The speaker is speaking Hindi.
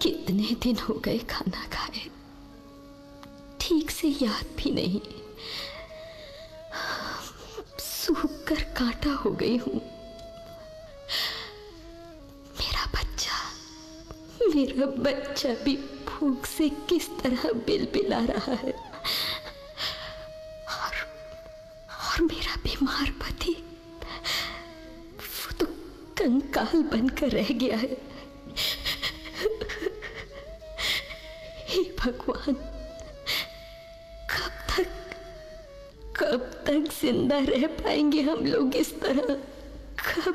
कितने दिन हो गए खाना खाए, ठीक से याद भी नहीं। सूख कर कांटा हो गई हूं। मेरा बच्चा भी भूख से किस तरह बिलबिला रहा है, और मेरा बीमार पति वो तो कंकाल बनकर रह गया है। हे भगवान, कब तक जिंदा रह पाएंगे हम लोग इस तरह?